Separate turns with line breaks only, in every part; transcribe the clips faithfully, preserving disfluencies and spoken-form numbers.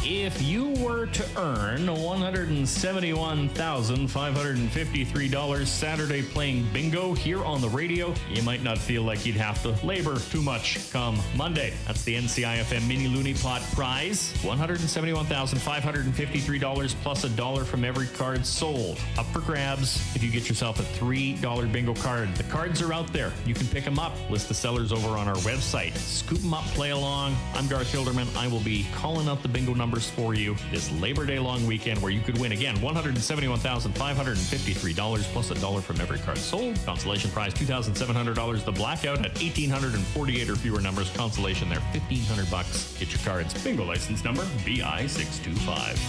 If you were to earn one hundred seventy-one thousand five hundred fifty-three dollars Saturday playing bingo here on the radio, you might not feel like you'd have to labor too much come Monday. That's the N C I F M Mini Looney Pot prize. one hundred seventy-one thousand five hundred fifty-three dollars plus a dollar from every card sold. Up for grabs if you get yourself a three dollar bingo card. The cards are out there. You can pick them up. List the sellers over on our website. Scoop them up, play along. I'm Garth Hilderman. I will be calling out the bingo numbers for you this Labor Day long weekend where you could win, again, one hundred seventy-one thousand five hundred fifty-three dollars plus a dollar from every card sold. Consolation prize two thousand seven hundred dollars. The blackout at one thousand eight hundred forty-eight or fewer numbers. Consolation there, fifteen hundred bucks. Get your cards. Bingo license number B I six two five.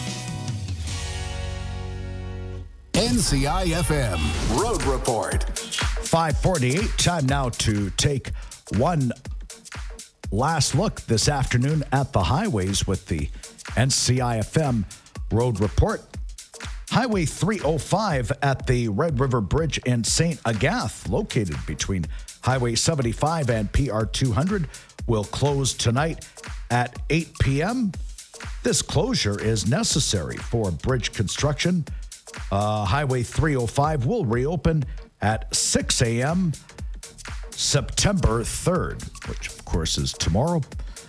N C I F M Road Report.
five forty-eight. Time now to take one last look this afternoon at the highways with the N C I F M Road Report. Highway three oh five at the Red River Bridge in Saint Agath, located between Highway seventy-five and P R two hundred, will close tonight at eight p.m. This closure is necessary for bridge construction. Uh, Highway three oh five will reopen at six a.m. September third, which of course is tomorrow.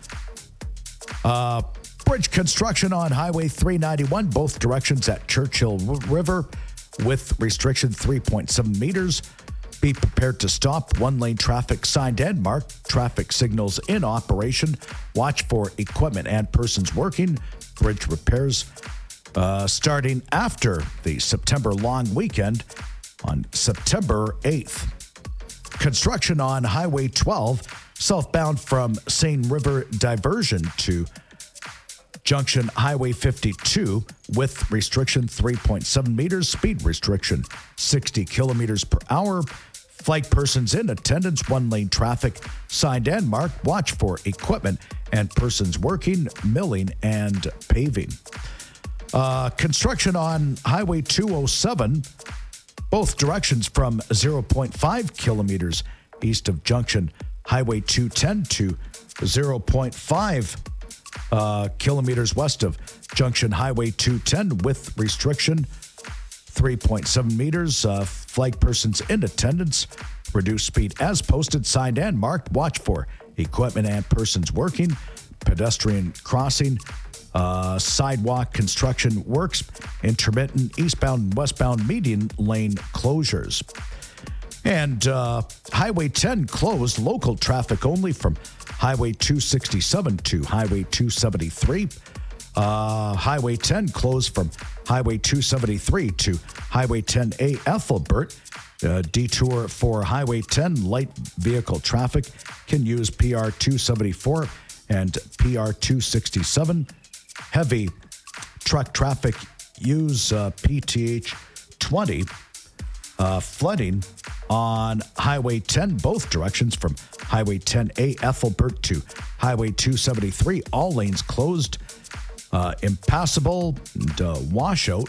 Uh, bridge construction on Highway three ninety-one, both directions at Churchill River with restriction three point seven meters. Be prepared to stop. One-lane traffic signed and marked. Traffic signals in operation. Watch for equipment and persons working. Bridge repairs uh, starting after the September long weekend on September eighth. Construction on Highway twelve, southbound from Seine River diversion to Junction Highway fifty-two with restriction three point seven meters, speed restriction sixty kilometers per hour. Flight persons in attendance, one-lane traffic signed and marked. Watch for equipment and persons working, milling, and paving. Uh, construction on Highway two oh seven, both directions from zero point five kilometers east of Junction Highway two ten to zero point five uh, kilometers west of Junction Highway two ten with restriction three point seven meters. Uh, flight persons in attendance, reduce speed as posted, signed and marked. Watch for equipment and persons working, pedestrian crossing, uh, sidewalk construction works, intermittent eastbound and westbound median lane closures. And uh, Highway ten closed, local traffic only from Highway two sixty-seven to Highway two seventy-three. Uh, Highway ten closed from Highway two seventy-three to Highway ten A Ethelbert. Uh, detour for Highway ten light vehicle traffic can use P R two seventy-four and P R two sixty-seven. Heavy truck traffic use uh, P T H twenty. Uh, flooding on Highway ten, both directions from Highway ten A Ethelbert to Highway two seventy-three. All lanes closed, uh, impassable, and uh, washout.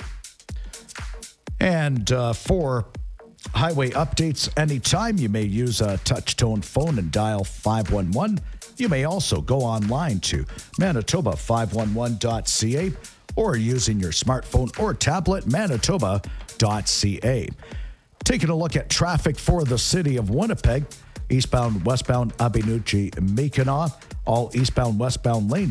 And uh, for highway updates anytime, you may use a touch-tone phone and dial five one one. You may also go online to manitoba five one one dot c a or using your smartphone or tablet, manitoba dot c a. Taking a look at traffic for the city of Winnipeg, eastbound, westbound, Abenuchi, Mackinac, all eastbound, westbound lane